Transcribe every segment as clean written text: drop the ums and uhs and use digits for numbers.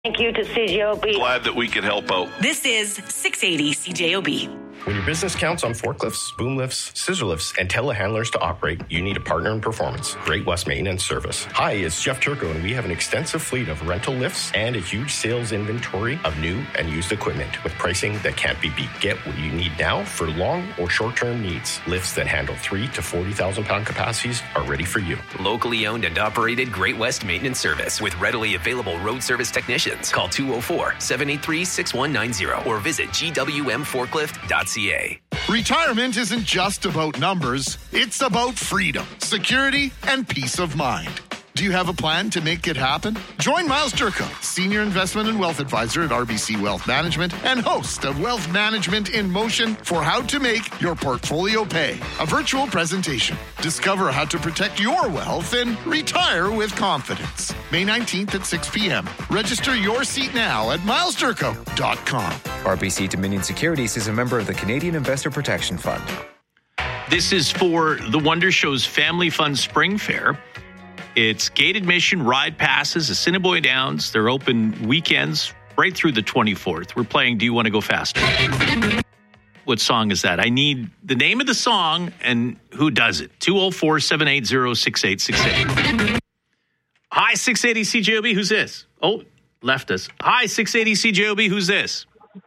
Thank you to CJOB. Glad that we could help out. This is 680 CJOB. When your business counts on forklifts, boom lifts, scissor lifts, and telehandlers to operate, you need a partner in performance. Great West Maintenance Service. Hi, it's Jeff Turco, and we have an extensive fleet of rental lifts and a huge sales inventory of new and used equipment with pricing that can't be beat. Get what you need now for long or short-term needs. Lifts that handle 3 to 40,000 pound capacities are ready for you. Locally owned and operated Great West Maintenance Service with readily available road service technicians. Call 204-783-6190 or visit gwmforklift.ca. Retirement isn't just about numbers. It's about freedom, security, and peace of mind. Do you have a plan to make it happen? Join Miles Durko, Senior Investment and Wealth Advisor at RBC Wealth Management and host of Wealth Management in Motion for how to make your portfolio pay. A virtual presentation. Discover how to protect your wealth and retire with confidence. May 19th at 6 p.m. Register your seat now at milesdurko.com. RBC Dominion Securities is a member of the Canadian Investor Protection Fund. This is for the Wonder Show's Family Fun Spring Fair. It's gate admission, ride passes, Assiniboia Downs. They're open weekends right through the 24th. We're playing Do You Want to Go Faster? What song is that? I need the name of the song and who does it. 204-780-6868. Hi, 680 CJOB. Who's this? Oh, left us. Hi, 680 CJOB. Who's this?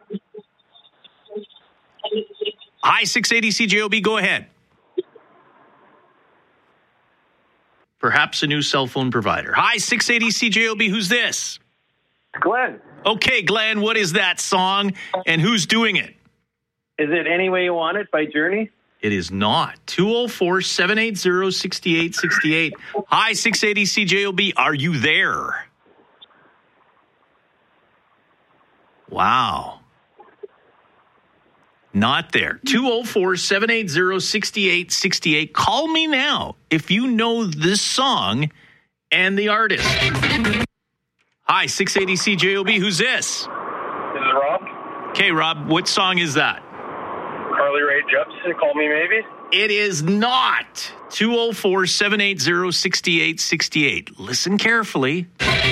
Hi, 680 CJOB. Go ahead. Perhaps a new cell phone provider. Hi, 680 CJOB. Who's this? Glenn. Okay, Glenn, what is that song and who's doing it? Is it Any Way You Want It by Journey? It is not. 204-780-6868. Hi, 680 CJOB. Are you there? Wow. Not there. 204-780-6868. Call me now if you know this song and the artist. Hi, 680 CJOB. Who's this? This is Rob. Okay, Rob, what song is that? Carly Rae Jepsen, Call Me Maybe. It is not. 204-780-6868. Listen carefully.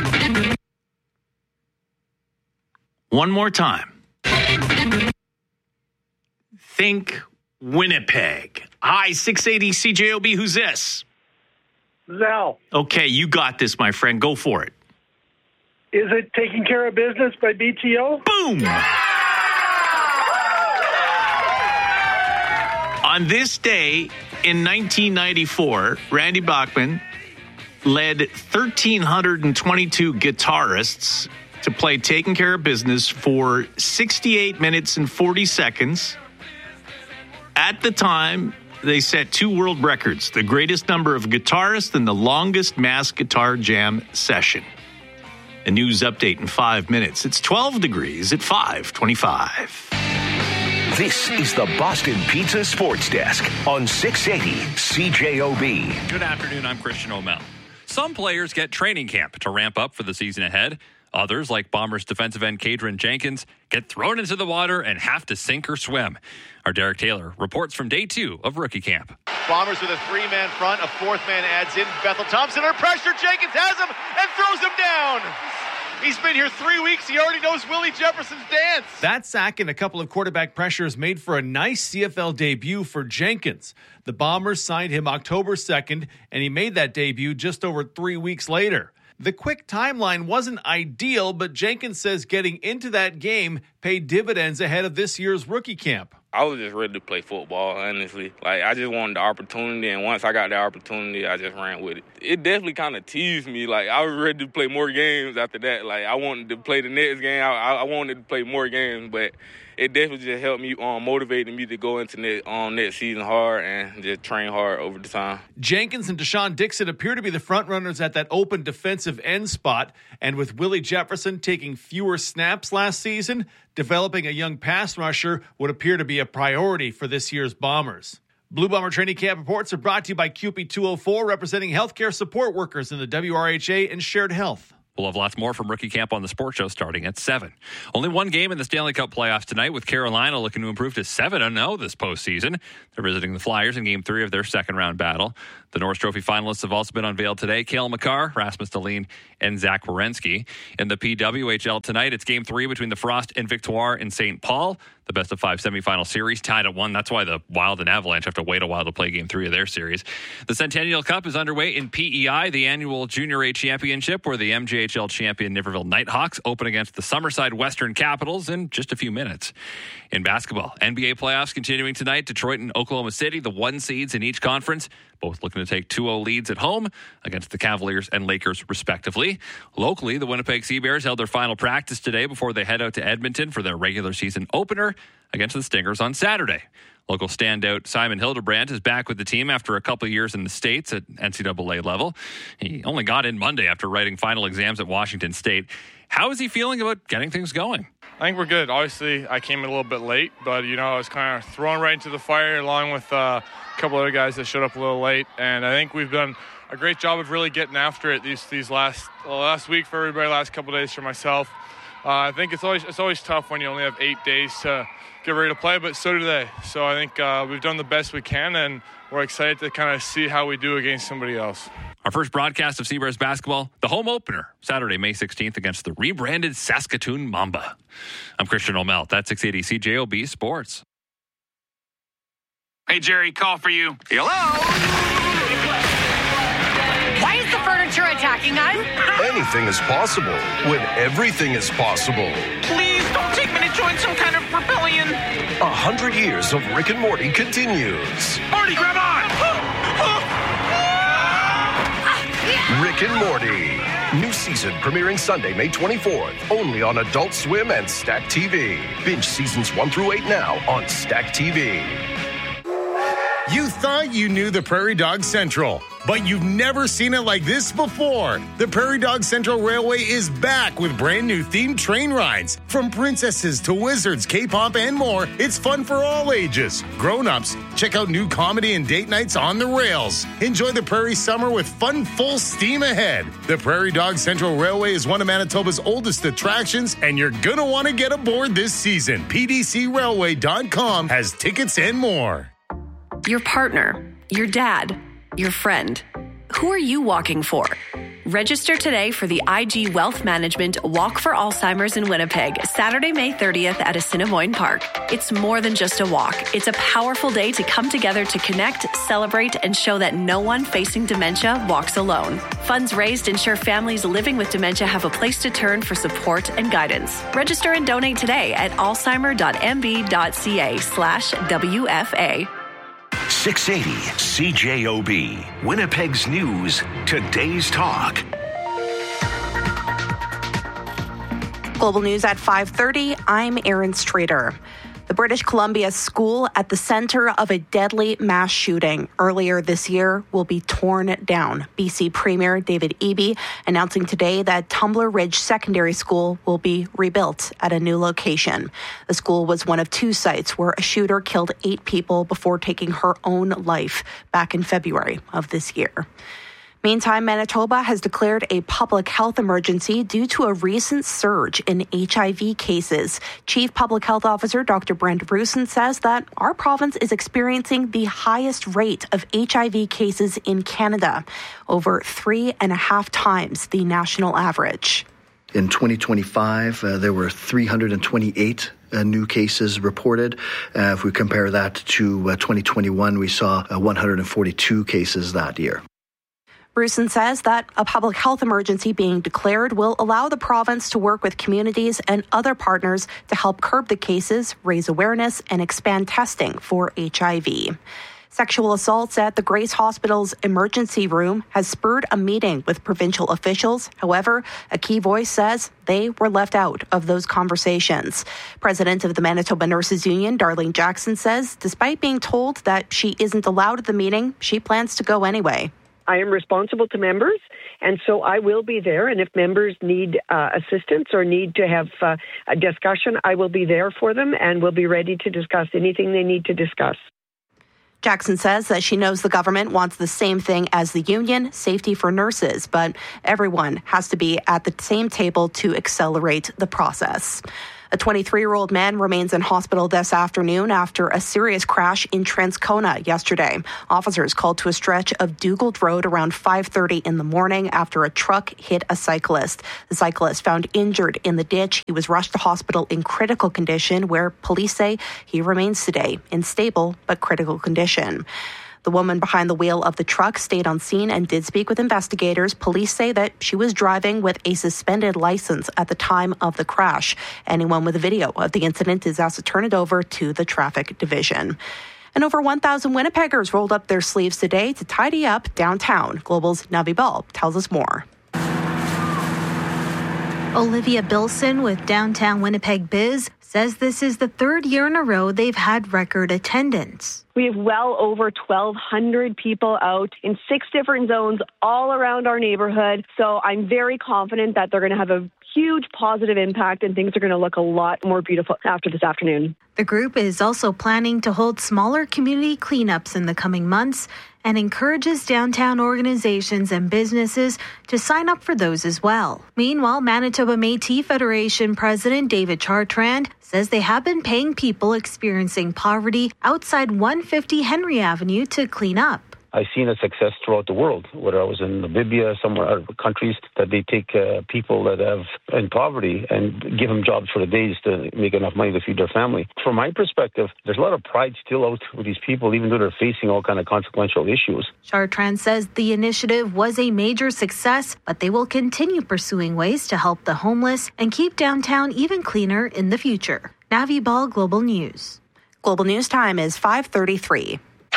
One more time. Think Winnipeg. Hi, 680 CJOB. Who's this? Zal. Okay, you got this, my friend. Go for it. Is it Taking Care of Business by BTO? Boom! On this day in 1994, Randy Bachman led 1,322 guitarists to play Taking Care of Business for 68 minutes and 40 seconds. At the time, they set 2 world records, the greatest number of guitarists and the longest mass guitar jam session. A news update in 5 minutes. It's 12 degrees at 5:25. This is the Boston Pizza Sports Desk on 680 CJOB. Good afternoon, I'm Christian O'Mell. Some players get training camp to ramp up for the season ahead. Others, like Bombers defensive end Kadron Jenkins, get thrown into the water and have to sink or swim. Our Derek Taylor reports from day 2 of rookie camp. Bombers with a 3-man front, a 4th man adds in. Bethel Thompson under pressure. Jenkins has him and throws him down. He's been here 3 weeks. He already knows Willie Jefferson's dance. That sack and a couple of quarterback pressures made for a nice CFL debut for Jenkins. The Bombers signed him October 2nd, and he made that debut just over 3 weeks later. The quick timeline wasn't ideal, but Jenkins says getting into that game paid dividends ahead of this year's rookie camp. I was just ready to play football, honestly. I just wanted the opportunity, and once I got the opportunity, I just ran with it. It definitely kind of teased me. I was ready to play more games after that. I wanted to play the next game. I wanted to play more games, but it definitely just helped me, motivated me to go into next season hard and just train hard over the time. Jenkins and Deshaun Dixon appear to be the front runners at that open defensive end spot, and with Willie Jefferson taking fewer snaps last season, developing a young pass rusher would appear to be a priority for this year's Bombers. Blue Bomber Training Camp reports are brought to you by CUPE 204, representing healthcare support workers in the WRHA and Shared Health. We'll have lots more from Rookie Camp on the Sports Show starting at 7. Only one game in the Stanley Cup playoffs tonight, with Carolina looking to improve to 7-0 this postseason. They're visiting the Flyers in Game 3 of their second-round battle. The Norris Trophy finalists have also been unveiled today. Cale Makar, Rasmus Dahlin, and Zach Werenski. In the PWHL tonight, it's Game 3 between the Frost and Victoire in St. Paul. The best-of-5 semifinal series tied at 1. That's why the Wild and Avalanche have to wait a while to play Game 3 of their series. The Centennial Cup is underway in PEI, the annual Junior A Championship, where the MJHL champion Niverville Nighthawks open against the Summerside Western Capitals in just a few minutes. In basketball, NBA playoffs continuing tonight. Detroit and Oklahoma City, the 1 seeds in each conference, both looking to take 2-0 leads at home against the Cavaliers and Lakers, respectively. Locally, the Winnipeg Sea Bears held their final practice today before they head out to Edmonton for their regular season opener against the Stingers on Saturday. Local standout Simon Hildebrandt is back with the team after a couple of years in the States at NCAA level. He only got in Monday after writing final exams at Washington State. How is he feeling about getting things going? I think we're good. Obviously, I came in a little bit late, but, I was kind of thrown right into the fire along with a couple other guys that showed up a little late. And I think we've done a great job of really getting after it these last week for everybody, last couple of days for myself. I think it's always tough when you only have 8 days to get ready to play, but so do they. So I think we've done the best we can, and we're excited to kind of see how we do against somebody else. Our first broadcast of Seabears basketball, the home opener, Saturday, May 16th against the rebranded Saskatoon Mamba. I'm Christian O'Mell. That's 680 CJOB Sports. Hey, Jerry, call for you. Hello? Why is the furniture attacking us? Anything is possible when everything is possible. Please don't take me to join some kind of rebellion. 100 years of Rick and Morty continues. Morty, grab on! Rick and Morty. New season premiering Sunday, May 24th. Only on Adult Swim and Stack TV. Binge seasons 1 through 8 now on Stack TV. You thought you knew the Prairie Dog Central, but you've never seen it like this before. The Prairie Dog Central Railway is back with brand new themed train rides. From princesses to wizards, K-pop, and more, it's fun for all ages. Grown-ups, check out new comedy and date nights on the rails. Enjoy the Prairie summer with fun full steam ahead. The Prairie Dog Central Railway is one of Manitoba's oldest attractions, and you're going to want to get aboard this season. PDCRailway.com has tickets and more. Your partner, your dad, your friend. Who are you walking for? Register today for the IG Wealth Management Walk for Alzheimer's in Winnipeg, Saturday, May 30th at Assiniboine Park. It's more than just a walk. It's a powerful day to come together to connect, celebrate, and show that no one facing dementia walks alone. Funds raised ensure families living with dementia have a place to turn for support and guidance. Register and donate today at alzheimer.mb.ca/WFA. 680 CJOB, Winnipeg's news, today's talk. Global news at 5:30. I'm Erin Strader. The British Columbia school at the center of a deadly mass shooting earlier this year will be torn down. BC Premier David Eby announcing today that Tumbler Ridge Secondary School will be rebuilt at a new location. The school was one of 2 sites where a shooter killed 8 people before taking her own life back in February of this year. Meantime, Manitoba has declared a public health emergency due to a recent surge in HIV cases. Chief Public Health Officer Dr. Brent Brusen says that our province is experiencing the highest rate of HIV cases in Canada, over 3.5 times the national average. In 2025, there were 328 new cases reported. If we compare that to 2021, we saw 142 cases that year. Brusen says that a public health emergency being declared will allow the province to work with communities and other partners to help curb the cases, raise awareness, and expand testing for HIV. Sexual assaults at the Grace Hospital's emergency room has spurred a meeting with provincial officials. However, a key voice says they were left out of those conversations. President of the Manitoba Nurses Union, Darlene Jackson, says despite being told that she isn't allowed at the meeting, she plans to go anyway. I am responsible to members, and so I will be there. And if members need assistance or need to have a discussion, I will be there for them and will be ready to discuss anything they need to discuss. Jackson says that she knows the government wants the same thing as the union, safety for nurses, but everyone has to be at the same table to accelerate the process. A 23-year-old man remains in hospital this afternoon after a serious crash in Transcona yesterday. Officers called to a stretch of Dugald Road around 5:30 in the morning after a truck hit a cyclist. The cyclist found injured in the ditch. He was rushed to hospital in critical condition, where police say he remains today in stable but critical condition. The woman behind the wheel of the truck stayed on scene and did speak with investigators. Police say that she was driving with a suspended license at the time of the crash. Anyone with a video of the incident is asked to turn it over to the traffic division. And over 1,000 Winnipeggers rolled up their sleeves today to tidy up downtown. Global's Navi Ball tells us more. Olivia Bilson with Downtown Winnipeg Biz says this is the third year in a row they've had record attendance. We have well over 1,200 people out in 6 different zones all around our neighborhood. So I'm very confident that they're going to have a huge positive impact and things are going to look a lot more beautiful after this afternoon. The group is also planning to hold smaller community cleanups in the coming months and encourages downtown organizations and businesses to sign up for those as well. Meanwhile, Manitoba Métis Federation President David Chartrand says they have been paying people experiencing poverty outside 150 Henry Avenue to clean up. I've seen a success throughout the world, whether I was in Namibia, somewhere other countries, that they take people that have in poverty and give them jobs for the days to make enough money to feed their family. From my perspective, there's a lot of pride still out with these people, even though they're facing all kind of consequential issues. Chartrand says the initiative was a major success, but they will continue pursuing ways to help the homeless and keep downtown even cleaner in the future. Navi Ball, Global News. Global News time is 5:33.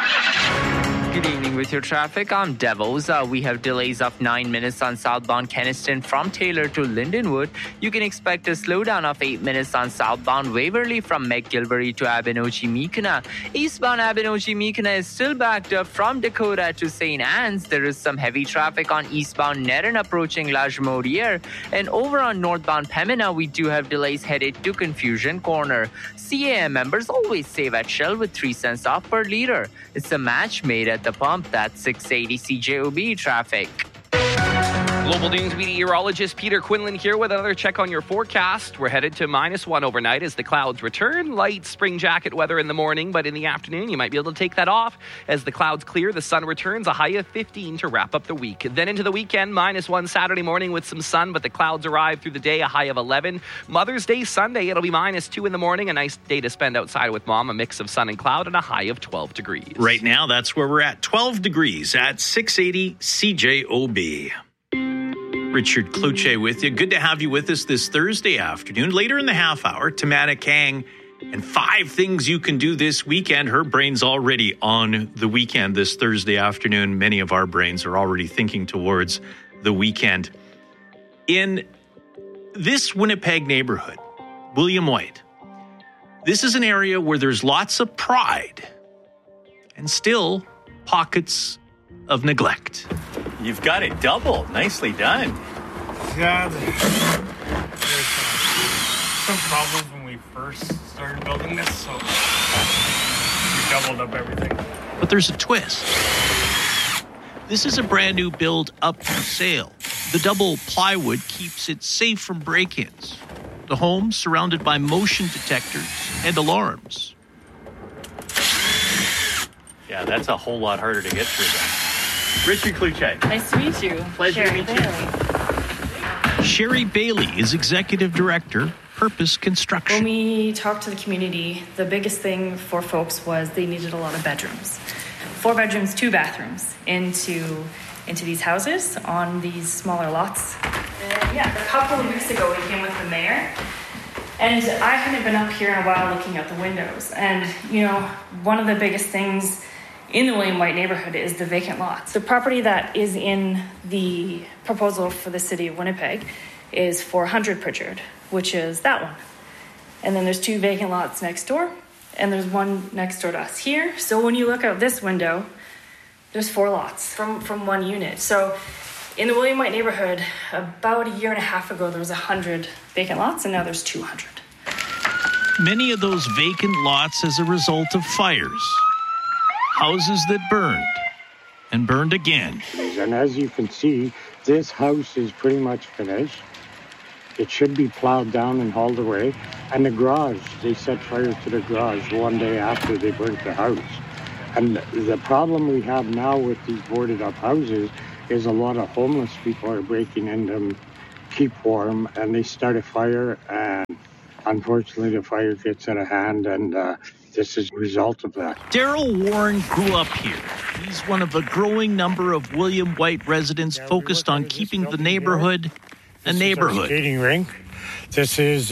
Good evening with your traffic. I'm Devos. We have delays of 9 minutes on southbound Kenniston from Taylor to Lindenwood. You can expect a slowdown of 8 minutes on southbound Waverly from McGilvery to Abenochi-Mekina. Eastbound Abenochi-Mekina is still backed up from Dakota to St. Anne's. There is some heavy traffic on eastbound Nerin approaching La Jamodiere. And over on northbound Pembina, we do have delays headed to Confusion Corner. CAM members always save at Shell with 3 cents off per liter. It's a match made at the pump. That's 680 CJOB traffic. Global News meteorologist Peter Quinlan here with another check on your forecast. We're headed to -1 overnight as the clouds return. Light spring jacket weather in the morning, but in the afternoon you might be able to take that off. As the clouds clear, the sun returns, a high of 15 to wrap up the week. Then into the weekend, -1 Saturday morning with some sun, but the clouds arrive through the day, a high of 11. Mother's Day Sunday, it'll be -2 in the morning, a nice day to spend outside with mom, a mix of sun and cloud, and a high of 12 degrees. Right now, that's where we're at, 12 degrees at 680 CJOB. Richard Cloutier with you. Good to have you with us this Thursday afternoon. Later in the half hour, Tamara Kang and 5 things you can do this weekend. Her brain's already on the weekend this Thursday afternoon. Many of our brains are already thinking towards the weekend. In this Winnipeg neighborhood, William White, this is an area where there's lots of pride and still pockets of neglect. You've got it double. Nicely done. Yeah, there's some problems when we first started building this, so we doubled up everything. But there's a twist. This is a brand new build up for sale. The double plywood keeps it safe from break-ins. The home surrounded by motion detectors and alarms. Yeah, that's a whole lot harder to get through then. Richard Cloutier. Nice to meet you. Pleasure to meet you. Sherry Bailey is Executive Director, Purpose Construction. When we talked to the community, the biggest thing for folks was they needed a lot of bedrooms. 4 bedrooms, 2 bathrooms into these houses on these smaller lots. A couple of weeks ago we came with the mayor, and I hadn't been up here in a while looking out the windows. And, one of the biggest things in the William White neighborhood is the vacant lots. The property that is in the proposal for the city of Winnipeg is 400 Pritchard, which is that one. And then there's 2 vacant lots next door, and there's one next door to us here. So when you look out this window, there's 4 lots from one unit. So in the William White neighborhood, about a year and a half ago, there was 100 vacant lots, and now there's 200. Many of those vacant lots as a result of fires. Houses that burned and burned again. And as you can see, this house is pretty much finished. It should be plowed down and hauled away. And the garage, they set fire to the garage one day after they burnt the house. And the problem we have now with these boarded up houses is a lot of homeless people are breaking in them, keep warm, and they start a fire, and unfortunately the fire gets out of hand, and this is a result of that. Daryl Warren grew up here. He's one of a growing number of William White residents focused on keeping the neighborhood a neighborhood. Skating rink. This is,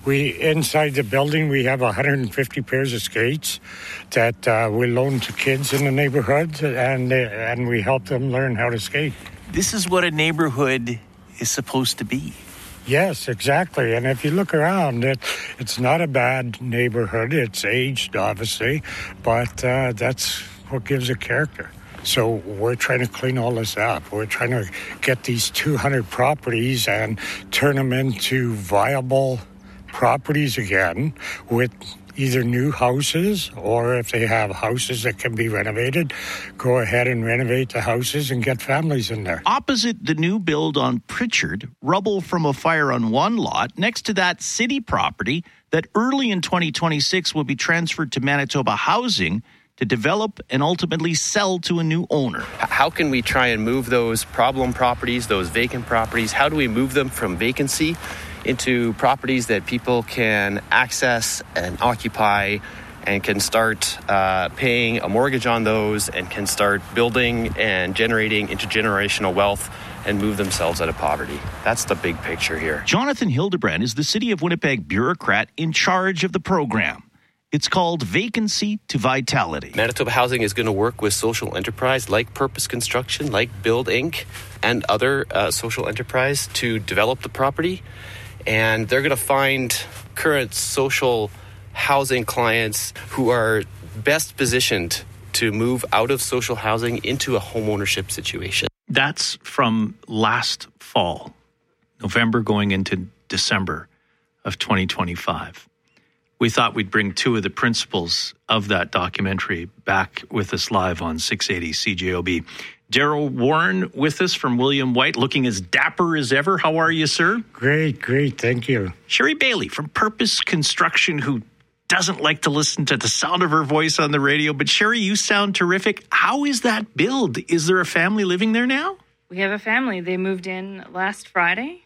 inside the building, we have 150 pairs of skates that we loan to kids in the neighborhood, and we help them learn how to skate. This is what a neighborhood is supposed to be. Yes, exactly. And if you look around, it's not a bad neighborhood. It's aged, obviously, but that's what gives it character. So we're trying to clean all this up. We're trying to get these 200 properties and turn them into viable properties again with either new houses, or if they have houses that can be renovated, go ahead and renovate the houses and get families in there. Opposite the new build on Pritchard, rubble from a fire on one lot. Next to that, city property that early in 2026 will be transferred to Manitoba Housing to develop and ultimately sell to a new owner. How can we try and move those problem properties, those vacant properties? How do we move them from vacancy into properties that people can access and occupy and can start paying a mortgage on those and can start building and generating intergenerational wealth and move themselves out of poverty? That's the big picture here. Jonathan Hildebrand is the City of Winnipeg bureaucrat in charge of the program. It's called Vacancy to Vitality. Manitoba Housing is going to work with social enterprise like Purpose Construction, like Build Inc., and other social enterprise to develop the property. And they're going to find current social housing clients who are best positioned to move out of social housing into a homeownership situation. That's from last fall, November going into December of 2025. We thought we'd bring two of the principals of that documentary back with us live on 680 CJOB. Daryl Warren with us from William White, looking as dapper as ever. How are you, sir? Great, thank you. Sherry Bailey from Purpose Construction, who doesn't like to listen to the sound of her voice on the radio. But Sherry, you sound terrific. How is that build? Is there a family living there now? We have a family. They moved in last Friday,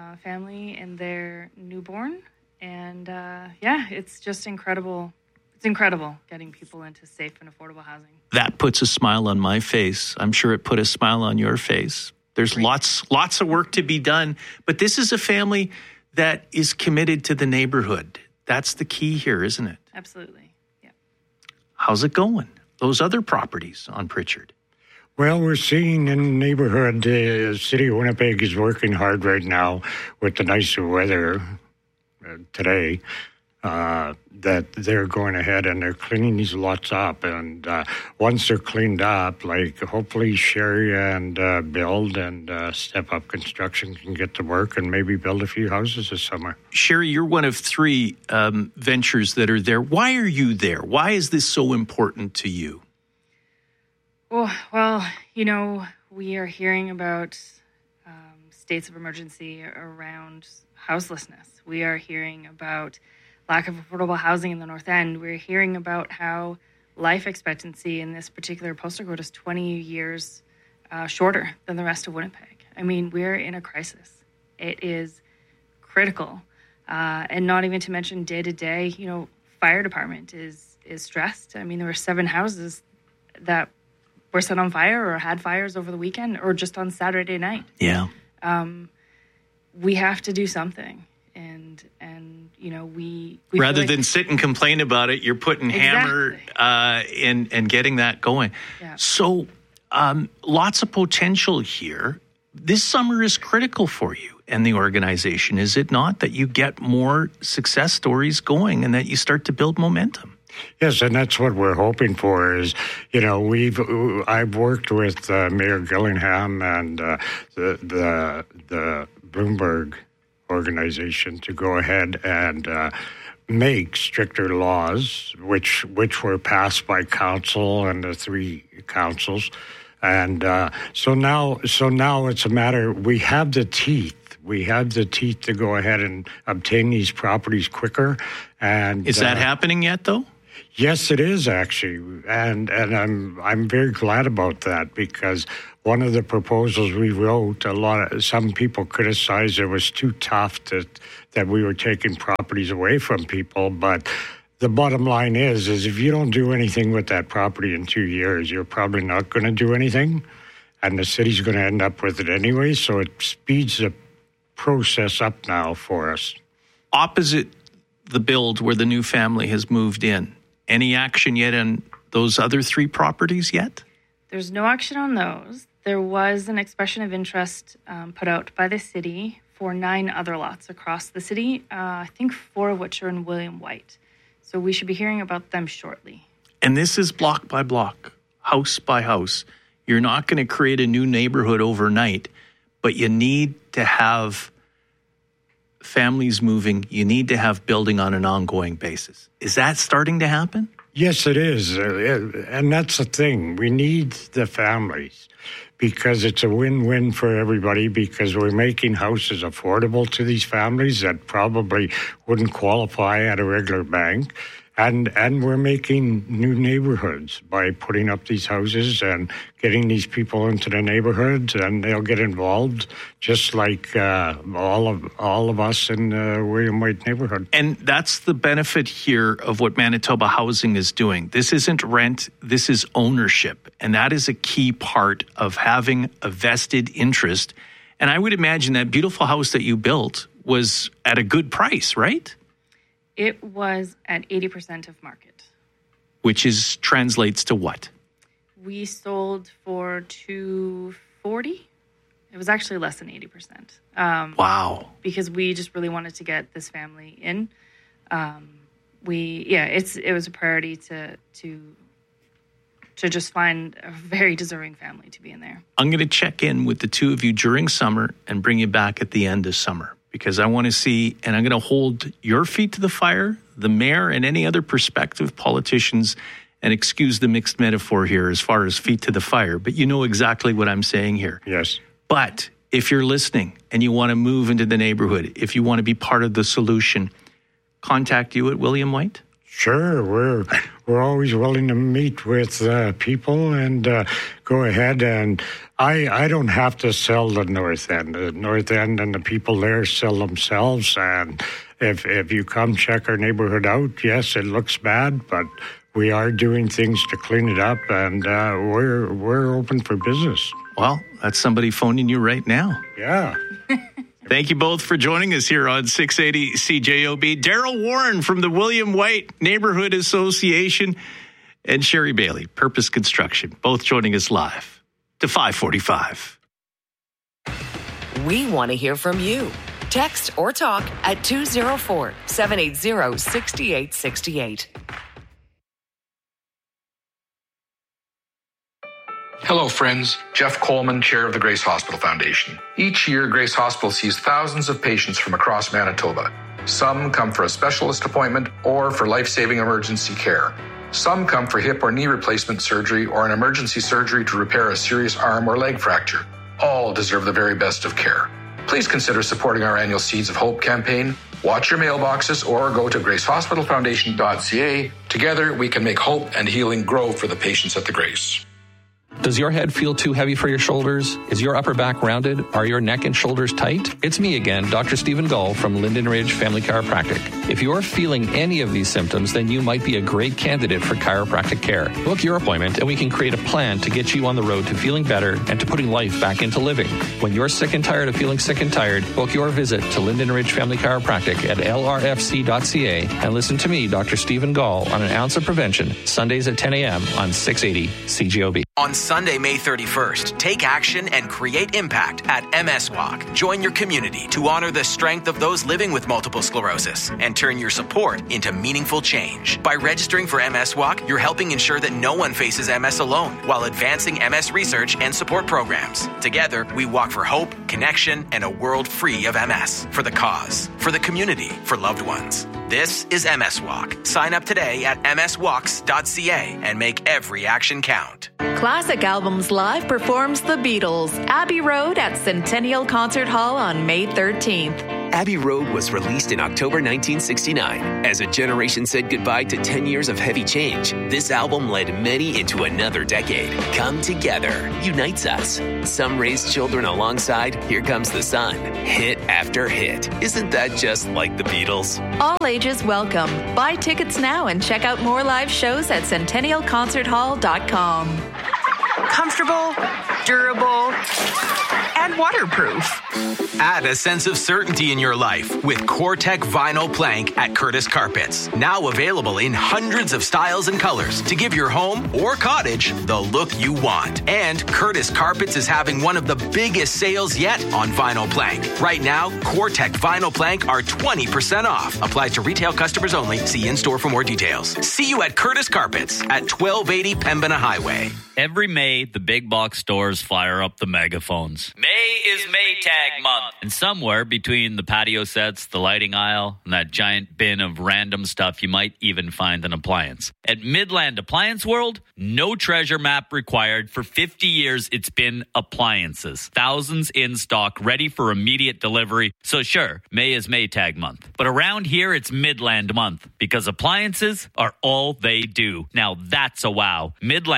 family and their newborn. And it's just incredible. It's incredible getting people into safe and affordable housing. That puts a smile on my face. I'm sure it put a smile on your face. There's lots of work to be done. But this is a family that is committed to the neighborhood. That's the key here, isn't it? Absolutely. Yeah. How's it going? Those other properties on Pritchard? Well, we're seeing in the neighborhood, the City of Winnipeg is working hard right now with the nicer weather today, that they're going ahead and they're cleaning these lots up. And once they're cleaned up, like hopefully Sherry and Build and Step Up Construction can get to work and maybe build a few houses this summer. Sherry, you're one of three ventures that are there. Why are you there? Why is this so important to you? Well, we are hearing about states of emergency around houselessness. We are hearing about lack of affordable housing in the North End. We're hearing about how life expectancy in this particular postal code is 20 years shorter than the rest of Winnipeg. I mean, we're in a crisis. It is critical. And not even to mention day to day, fire department is stressed. I mean, there were 7 houses that were set on fire or had fires over the weekend or just on Saturday night. Yeah. We have to do something. And we rather than sit and complain about it, you're putting hammer and getting that going. Yeah. So lots of potential here. This summer is critical for you and the organization, is it not? That you get more success stories going and that you start to build momentum. Yes, and that's what we're hoping for. Is I've worked with Mayor Gillingham and the Bloomberg organization to go ahead and make stricter laws, which were passed by council and the 3 councils, and so now it's a matter. We have the teeth. We have the teeth to go ahead and obtain these properties quicker. And is that happening yet, though? Yes, it is actually, and I'm very glad about that, because one of the proposals we wrote, some people criticized it was too tough that we were taking properties away from people, but the bottom line is if you don't do anything with that property in 2 years, you're probably not going to do anything, and the city's going to end up with it anyway, so it speeds the process up now for us. Opposite the build where the new family has moved in, any action yet on those other 3 properties yet? There's no action on those. There was an expression of interest put out by the city for 9 other lots across the city, I think 4 of which are in William White. So we should be hearing about them shortly. And this is block by block, house by house. You're not going to create a new neighborhood overnight, but you need to have families moving. You need to have building on an ongoing basis. Is that starting to happen? Yes, it is. And that's the thing. We need the families because it's a win-win for everybody, because we're making houses affordable to these families that probably wouldn't qualify at a regular bank. And we're making new neighborhoods by putting up these houses and getting these people into the neighborhoods, and they'll get involved just like all of us in the William White neighborhood. And that's the benefit here of what Manitoba Housing is doing. This isn't rent, this is ownership. And that is a key part of having a vested interest. And I would imagine that beautiful house that you built was at a good price, right? It was at 80% of market. Which translates to what? We sold for $240. It was actually less than 80%. Wow. Because we just really wanted to get this family in. It was a priority to just find a very deserving family to be in there. I'm going to check in with the 2 of you during summer and bring you back at the end of summer, because I want to see, and I'm going to hold your feet to the fire, the mayor, and any other prospective politicians, and excuse the mixed metaphor here as far as feet to the fire, but you know exactly what I'm saying here. Yes. But if you're listening and you want to move into the neighborhood, if you want to be part of the solution, contact you at William White? Sure, we're always willing to meet with people and go ahead. And I don't have to sell the North End. The North End and the people there sell themselves. And if you come check our neighborhood out, yes, it looks bad, but we are doing things to clean it up, and we're open for business. Well, that's somebody phoning you right now. Yeah. Thank you both for joining us here on 680 CJOB. Daryl Warren from the William White Neighborhood Association and Sherry Bailey, Purpose Construction, both joining us live to 545. We want to hear from you. Text or talk at 204-780-6868. Hello, friends. Jeff Coleman, chair of the Grace Hospital Foundation. Each year, Grace Hospital sees thousands of patients from across Manitoba. Some come for a specialist appointment or for life-saving emergency care. Some come for hip or knee replacement surgery or an emergency surgery to repair a serious arm or leg fracture. All deserve the very best of care. Please consider supporting our annual Seeds of Hope campaign. Watch your mailboxes or go to gracehospitalfoundation.ca. Together, we can make hope and healing grow for the patients at the Grace. Does your head feel too heavy for your shoulders? Is your upper back rounded? Are your neck and shoulders tight? It's me again, Dr. Stephen Gull from Linden Ridge Family Chiropractic. If you're feeling any of these symptoms, then you might be a great candidate for chiropractic care. Book your appointment and we can create a plan to get you on the road to feeling better and to putting life back into living. When you're sick and tired of feeling sick and tired, book your visit to Linden Ridge Family Chiropractic at lrfc.ca and listen to me, Dr. Stephen Gull, on An Ounce of Prevention, Sundays at 10 a.m. on 680 CJOB. On Sunday, May 31st, take action and create impact at MS Walk. Join your community to honor the strength of those living with multiple sclerosis and turn your support into meaningful change. By registering for MS Walk, you're helping ensure that no one faces MS alone while advancing MS research and support programs. Together, we walk for hope, connection, and a world free of MS. For the cause, for the community, for loved ones. This is MS Walk. Sign up today at mswalks.ca and make every action count. Classic Albums Live performs The Beatles, Abbey Road at Centennial Concert Hall on May 13th. Abbey Road was released in October 1969. As a generation said goodbye to 10 years of heavy change, this album led many into another decade. Come Together unites us. Some raised children alongside Here Comes the Sun. Hit after hit. Isn't that just like the Beatles? All ages welcome. Buy tickets now and check out more live shows at centennialconcerthall.com. Comfortable, durable, and waterproof. Add a sense of certainty in your life with CoreTech Vinyl Plank at Curtis Carpets. Now available in hundreds of styles and colors to give your home or cottage the look you want. And Curtis Carpets is having one of the biggest sales yet on vinyl plank. Right now, CoreTech Vinyl Plank are 20% off. Applied to retail customers only. See in-store for more details. See you at Curtis Carpets at 1280 Pembina Highway. Every May, the big box stores fire up the megaphones. May is Maytag month. And somewhere between the patio sets, the lighting aisle, and that giant bin of random stuff, you might even find an appliance. At Midland Appliance World, no treasure map required. For 50 years, it's been appliances. Thousands in stock, ready for immediate delivery. So sure, May is Maytag month. But around here, it's Midland month, because appliances are all they do. Now that's a wow.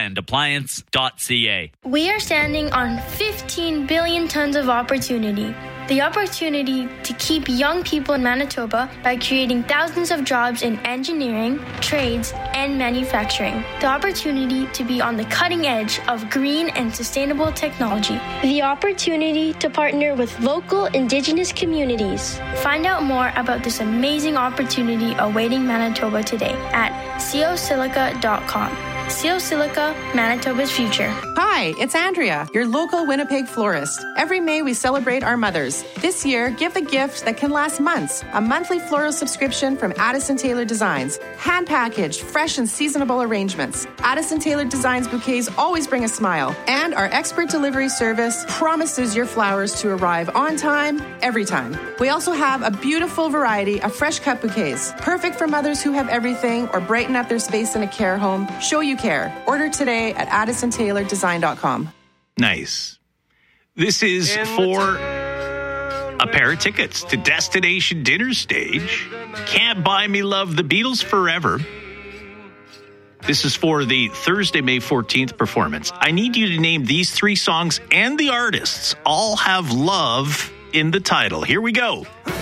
MidlandAppliance.ca. We are standing on 15 billion tons of opportunity. The opportunity to keep young people in Manitoba by creating thousands of jobs in engineering, trades, and manufacturing. The opportunity to be on the cutting edge of green and sustainable technology. The opportunity to partner with local Indigenous communities. Find out more about this amazing opportunity awaiting Manitoba today at cosilica.com. CO Silica, Manitoba's future. Hi, it's Andrea, your local Winnipeg florist. Every May we celebrate our mothers. This year, give the gift that can last months. A monthly floral subscription from Addison Taylor Designs. Hand-packaged, fresh and seasonable arrangements. Addison Taylor Designs bouquets always bring a smile. And our expert delivery service promises your flowers to arrive on time, every time. We also have a beautiful variety of fresh cut bouquets. Perfect for mothers who have everything or brighten up their space in a care home. Show you care. Order today at AddisonTaylorDesign.com. Nice. This is for a pair of tickets to Destination Dinner Stage. Can't Buy Me Love, the Beatles Forever. This is for the Thursday, May 14th performance. I need you to name these three songs and the artists. All have love in the title. Here we go.